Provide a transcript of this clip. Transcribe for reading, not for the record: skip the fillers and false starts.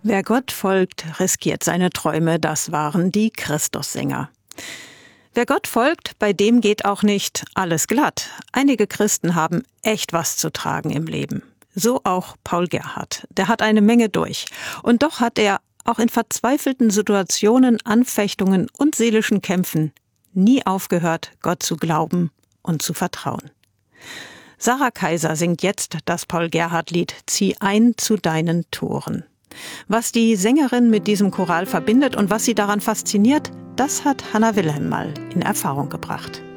Wer Gott folgt, riskiert seine Träume, das waren die Christussänger. Wer Gott folgt, bei dem geht auch nicht alles glatt. Einige Christen haben echt was zu tragen im Leben. So auch Paul Gerhardt. Der hat eine Menge durch. Und doch hat er auch in verzweifelten Situationen, Anfechtungen und seelischen Kämpfen nie aufgehört, Gott zu glauben und zu vertrauen. Sarah Kaiser singt jetzt das Paul Gerhardt-Lied »Zieh ein zu deinen Toren«. Was die Sängerin mit diesem Choral verbindet und was sie daran fasziniert, das hat Hannah Wilhelm mal in Erfahrung gebracht.